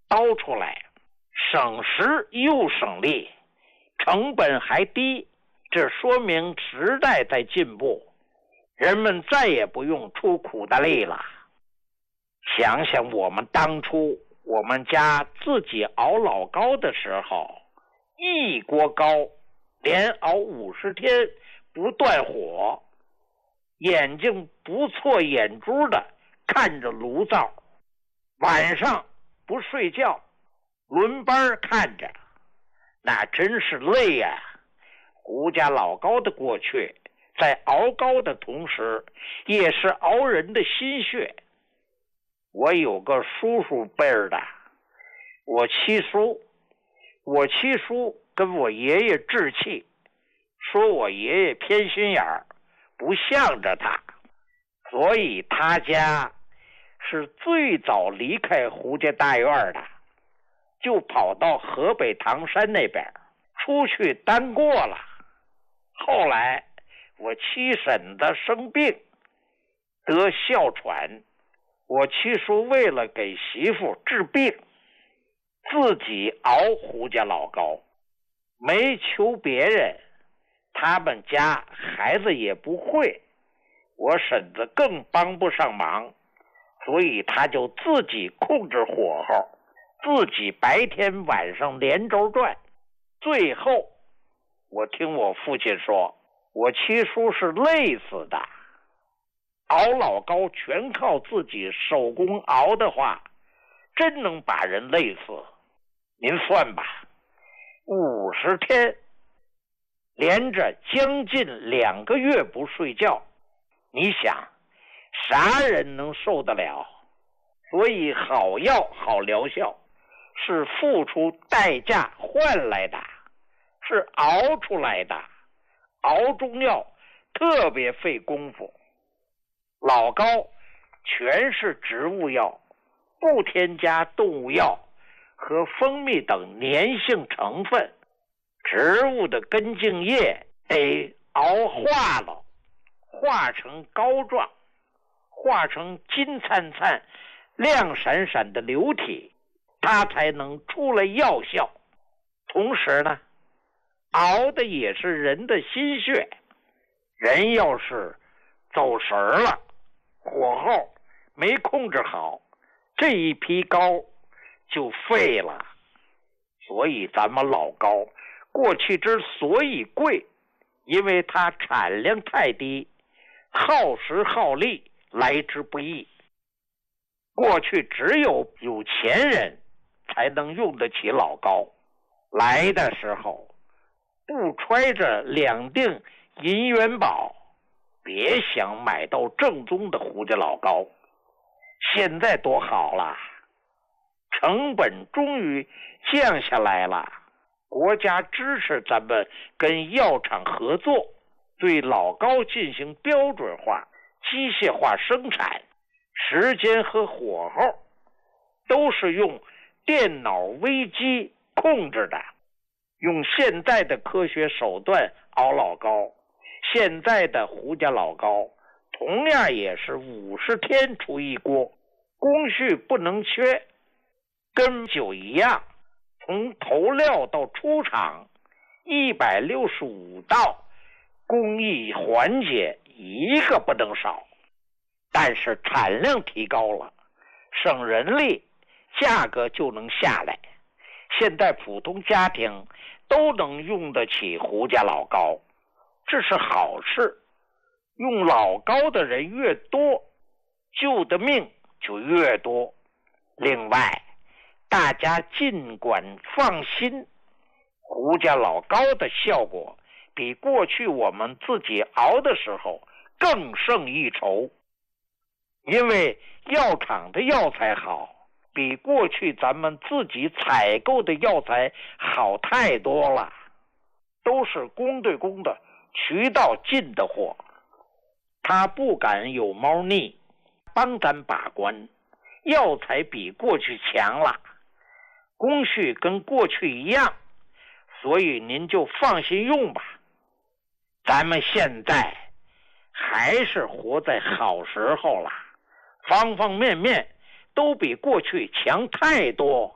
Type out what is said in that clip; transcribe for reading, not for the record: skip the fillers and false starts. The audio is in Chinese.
熬出来，省时又省力，成本还低，这说明时代在进步，人们再也不用出苦的力了。想想我们当初我们家自己熬老糕的时候，一锅糕连熬50天不断火，眼睛不错眼珠的看着炉灶，晚上不睡觉，轮班看着，那真是累呀。胡家老高的过去，在熬糕的同时，也是熬人的心血。我有个叔叔辈儿的，我七叔跟我爷爷置气，说我爷爷偏心眼儿，不向着他，所以他家是最早离开胡家大院的，就跑到河北唐山那边出去单过了。后来我七婶子生病得哮喘，我七叔为了给媳妇治病，自己熬胡家老糕，没求别人，他们家孩子也不会，我婶子更帮不上忙，所以他就自己控制火候，自己白天晚上连轴转。最后我听我父亲说，我七叔是累死的，熬老糕全靠自己手工熬的话，真能把人累死。您算吧，50天连着将近2个月不睡觉，你想啥人能受得了？所以好药好疗效，是付出代价换来的，是熬出来的。熬中药特别费功夫，老糕全是植物药，不添加动物药和蜂蜜等粘性成分，植物的根茎叶得熬化了，化成膏状，化成金灿灿亮闪闪的流体，它才能出来药效。同时呢，熬的也是人的心血，人要是走神了，火候没控制好，这一批膏就废了。所以咱们老糕过去之所以贵，因为它产量太低，耗时耗力来之不易。过去只有有钱人才能用得起老糕，来的时候不揣着2锭银元宝，别想买到正宗的胡家老糕。现在多好了，成本终于降下来了，国家支持咱们跟药厂合作，对老糕进行标准化、机械化生产，时间和火候都是用电脑微机控制的。用现在的科学手段熬老糕，现在的胡家老糕同样也是50天出一锅，工序不能缺，跟酒一样，从投料到出厂165道工艺环节一个不能少。但是产量提高了，省人力，价格就能下来。现在普通家庭都能用得起胡家老糕，这是好事。用老糕的人越多，救的命就越多。另外，大家尽管放心，胡家老糕的效果比过去我们自己熬的时候更胜一筹，因为药厂的药材好，比过去咱们自己采购的药材好太多了，都是公对公的渠道进的货，他不敢有猫腻，帮咱把关，药材比过去强了，工序跟过去一样，所以您就放心用吧。咱们现在还是活在好时候了，方方面面都比过去强太多。